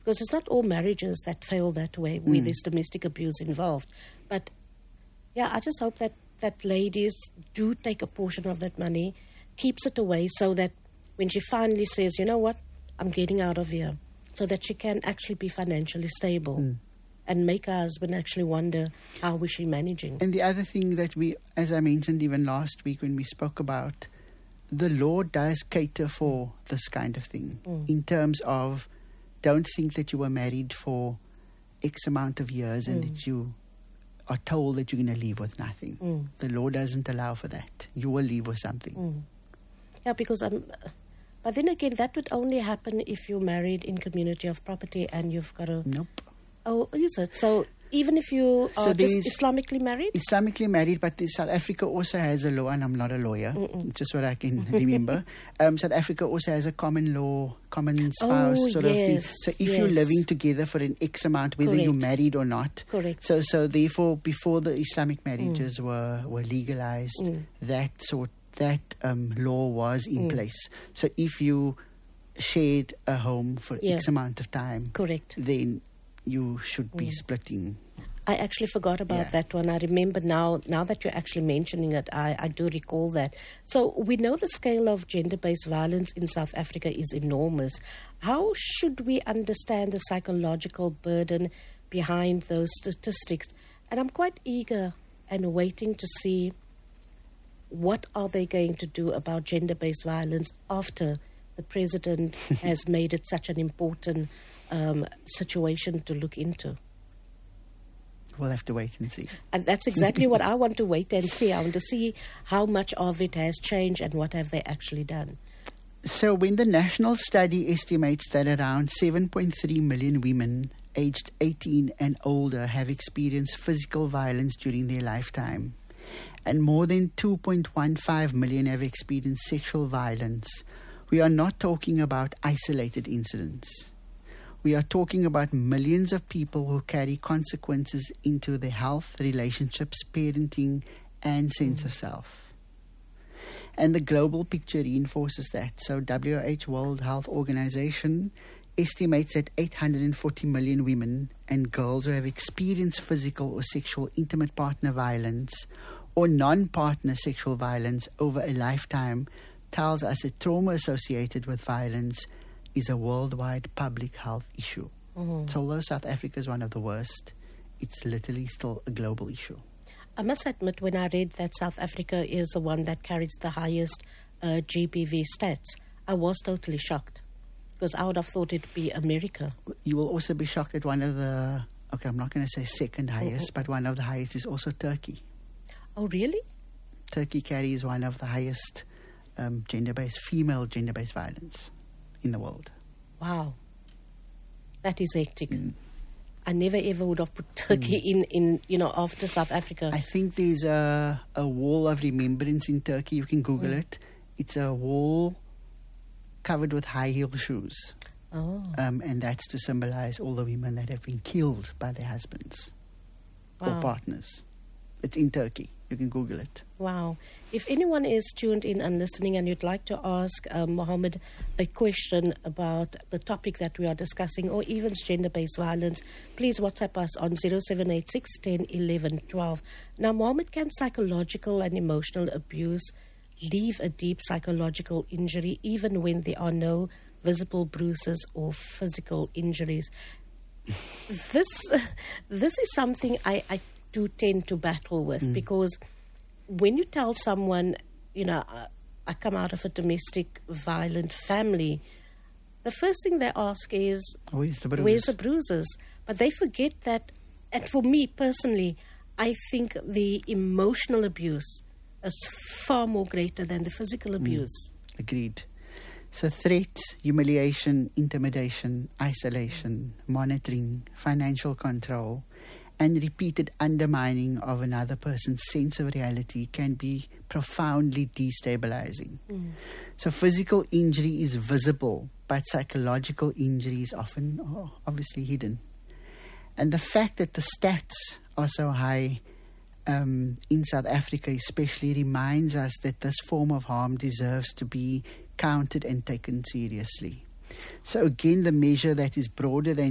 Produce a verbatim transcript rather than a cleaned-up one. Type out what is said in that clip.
Because it's not all marriages that fail that way, where Mm. there's domestic abuse involved. But, yeah, I just hope that, that ladies do take a portion of that money, keeps it away, so that when she finally says, you know what, I'm getting out of here, so that she can actually be financially stable Mm. and make her husband actually wonder, how was she managing? And the other thing that we, as I mentioned even last week when we spoke about, the law does cater for this kind of thing Mm. in terms of, don't think that you were married for X amount of years and Mm. that you are told that you're going to leave with nothing. Mm. The law doesn't allow for that. You will leave with something. Mm. Yeah, because um, but then again, that would only happen if you're married in community of property and you've got a. Nope. Oh, is it? So even if you So are just there's- Islamically married? Islamically married, but the South Africa also has a law, and I'm not a lawyer, Mm-mm. it's just what I can remember. Um, South Africa also has a common law, common spouse Oh, sort of thing. yes, So if you're yes. living together for an X amount, whether you're Correct. married or not, Correct. so so therefore, before the Islamic marriages were, were legalized, Mm. that sort that um, law was in Mm. place. So if you shared a home for Yeah. X amount of time, Correct. then you should be Mm. splitting. I actually forgot about Yeah. that one. I remember now, now that you're actually mentioning it, I, I do recall that. So we know the scale of gender-based violence in South Africa is enormous. How should we understand the psychological burden behind those statistics? And I'm quite eager and waiting to see what are they going to do about gender-based violence after the president has made it such an important um, situation to look into. We'll have to wait and see. And that's exactly what I want to wait and see. I want to see how much of it has changed and what have they actually done. So when the national study estimates that around seven point three million women aged eighteen and older have experienced physical violence during their lifetime, and more than two point one five million have experienced sexual violence, we are not talking about isolated incidents. We are talking about millions of people who carry consequences into their health, relationships, parenting, and sense of self. And the global picture reinforces that. So W H O, World Health Organization, estimates that eight hundred forty million women and girls who have experienced physical or sexual intimate partner violence or non-partner sexual violence over a lifetime tells us that trauma associated with violence is a worldwide public health issue. Mm-hmm. So although South Africa is one of the worst, it's literally still a global issue. I must admit, when I read that South Africa is the one that carries the highest uh, G B V stats, I was totally shocked, because I would have thought it'd be America. You will also be shocked that one of the, okay, I'm not going to say second highest, Mm-hmm. but one of the highest is also Turkey. Oh, really? Turkey carries one of the highest um, gender-based, female gender-based violence in the world. Wow. That is hectic. Mm. I never ever would have put Turkey Mm. in, in, you know, after South Africa. I think there's a, a wall of remembrance in Turkey. You can Google Mm. it. It's a wall covered with high heel shoes. Oh, Um, and that's to symbolize all the women that have been killed by their husbands or wow. partners. It's in Turkey. You can Google it. Wow. If anyone is tuned in and listening and you'd like to ask uh, Mohammed a question about the topic that we are discussing or even gender-based violence, please WhatsApp us on zero seven eight six, one zero, one one, one two. Now, Mohammed, can psychological and emotional abuse leave a deep psychological injury even when there are no visible bruises or physical injuries? This, this is something I, I do tend to battle with Mm. because when you tell someone, you know, uh, I come out of a domestic violent family, the first thing they ask is, Where's the bruise? where's the bruises? But they forget that, and for me personally, I think the emotional abuse is far more greater than the physical abuse. Agreed. So threats, humiliation, intimidation, isolation, monitoring, financial control, and repeated undermining of another person's sense of reality can be profoundly destabilizing. Mm. So physical injury is visible, but psychological injury is often oh, obviously hidden. And the fact that the stats are so high um, in South Africa especially reminds us that this form of harm deserves to be counted and taken seriously. So again, the measure that is broader than